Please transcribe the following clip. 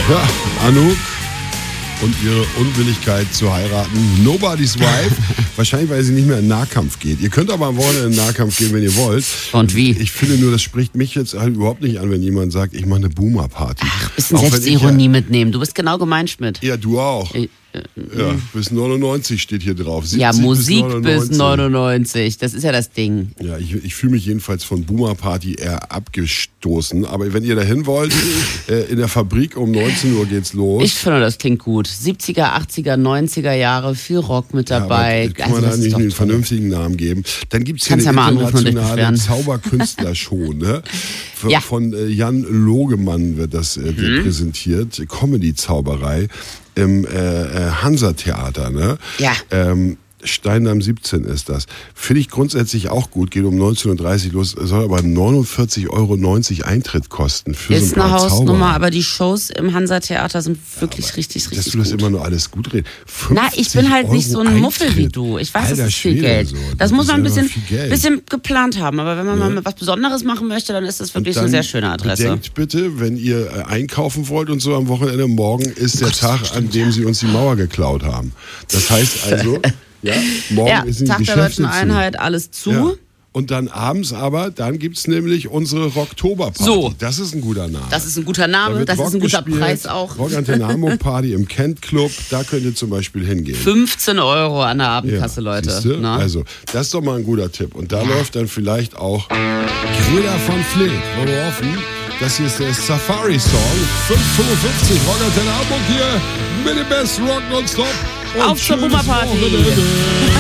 Ja, Anouk und ihre Unwilligkeit zu heiraten. Nobody's Wife. Wahrscheinlich, weil sie nicht mehr in den Nahkampf geht. Ihr könnt aber am Wochenende in den Nahkampf gehen, wenn ihr wollt. Und wie? Ich finde nur, das spricht mich jetzt halt überhaupt nicht an, wenn jemand sagt, ich mache eine Boomer-Party. Ach, bisschen Selbstironie mitnehmen. Du bist genau gemeint, Schmidt. Ja, du auch. Ja, bis 99 steht hier drauf. Ja, Musik bis 99. Das ist ja das Ding. Ja, ich fühle mich jedenfalls von Boomer Party eher abgestoßen. Aber wenn ihr dahin wollt, in der Fabrik um 19 Uhr geht's los. Ich finde, das klingt gut. 70er, 80er, 90er Jahre, viel Rock mit dabei. Ja, kann man da nicht einen vernünftigen Namen geben? Dann gibt's hier Kannst eine ja internationale Zauberkünstlershow, ne? Von Jan Logemann wird das präsentiert. Comedy-Zauberei im Hansa-Theater, ne? Ja. Steindamm 17 ist das. Finde ich grundsätzlich auch gut, geht um 19.30 Uhr los, soll aber 49,90 € Eintritt kosten. Für Ist so ein eine paar Hausnummer, Zauberer. Aber die Shows im Hansa-Theater sind wirklich richtig Dass du das gut. immer nur alles gut redest. Na, ich bin halt nicht so ein Eintritt. Muffel wie du. Ich weiß, Alter das ist viel Schwede, Geld. so. Das muss man ein ist einfach viel Geld. bisschen geplant haben. Aber wenn man mal was Besonderes machen möchte, dann ist das wirklich eine sehr schöne Adresse. Bedenkt bitte, wenn ihr einkaufen wollt und so am Wochenende, morgen ist der Tag, an dem sie uns die Mauer geklaut haben. Das heißt also, ja, morgen ist die Tag der Geschäfte Deutschen zu. Einheit, alles zu. Ja. Und dann abends aber, dann gibt's nämlich unsere Rocktober-Party. So. Das ist ein guter Name. Das ist ein guter Da Name, wird das Rock ist ein guter gespielt, Preis auch. Rockantenne Hamburg Party im Kent Club, da könnt ihr zum Beispiel hingehen. 15 € an der Abendkasse, Leute. Siehste? Na? Also, das ist doch mal ein guter Tipp. Und da läuft dann vielleicht auch Grüner von Fleet. Wollen wir hoffen? Das hier ist der Safari-Song. 5:55 Rockantenne Hamburg hier mit dem Best Rock nonstop. Und Auf zur schönes Boomer-Party. Wochenende.